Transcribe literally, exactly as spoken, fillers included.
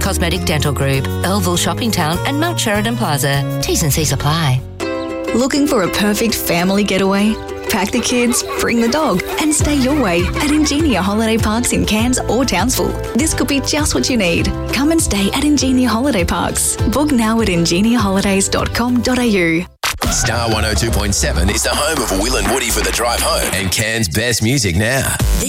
Cosmetic Dental Group, Earlville Shopping Town and Mount Sheridan Plaza. T's and C's apply. Looking for a perfect family getaway? Pack the kids, bring the dog, and stay your way at Ingenia Holiday Parks in Cairns or Townsville. This could be just what you need. Come and stay at Ingenia Holiday Parks. Book now at ingenia holidays dot com dot a u. Star one oh two point seven is the home of Will and Woody for the drive home and Cairns' best music now. This